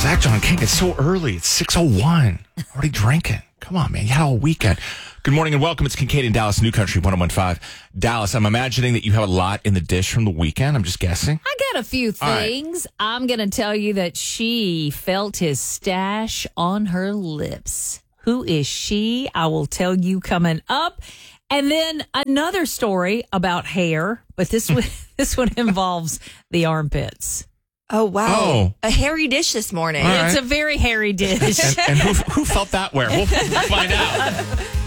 Zach John King, it's so early. It's 6:01. Already drinking. Come on, man. You had all weekend. Good morning and welcome. It's Kincaid in Dallas, New Country 101.5. Dallas, I'm imagining that you have a lot in the dish from the weekend. I'm just guessing. I got a few things. Right. I'm going to tell you that she felt his stash on her lips. Who is she? I will tell you coming up. And then another story about hair, but this one involves the armpits. Oh, wow. Oh. A hairy dish this morning. All right. It's a very hairy dish. And who felt that where? We'll find out.